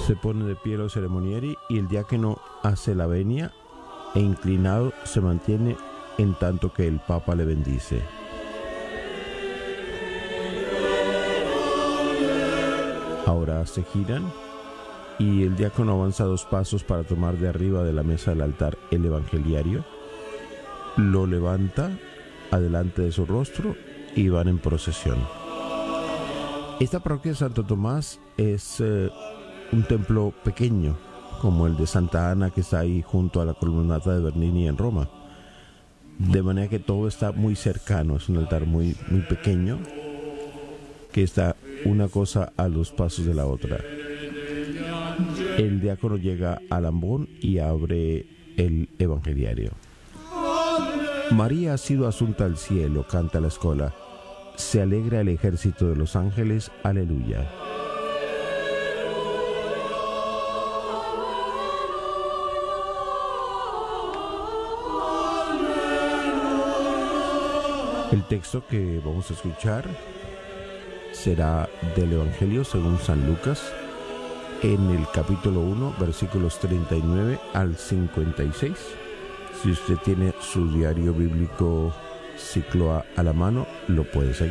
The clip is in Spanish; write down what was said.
Se pone de pie los ceremonieri y el diácono hace la venia e inclinado se mantiene en tanto que el Papa le bendice. Ahora se giran y el diácono avanza 2 pasos para tomar de arriba de la mesa del altar el evangeliario, lo levanta adelante de su rostro y van en procesión. Esta parroquia de Santo Tomás es un templo pequeño, como el de Santa Ana que está ahí junto a la columnata de Bernini en Roma. De manera que todo está muy cercano, es un altar muy, muy pequeño, que está una cosa a los pasos de la otra. El diácono llega al ambón y abre el evangeliario. María ha sido asunta al cielo, canta la escola. Se alegra el ejército de los ángeles, aleluya. El texto que vamos a escuchar será del Evangelio según San Lucas, en el capítulo 1, versículos 39 al 56. Si usted tiene su diario bíblico Ciclo A la mano, lo puede seguir.